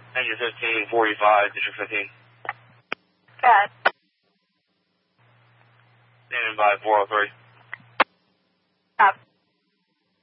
Engine 1545, District 15. Good. Standing by 403. Up.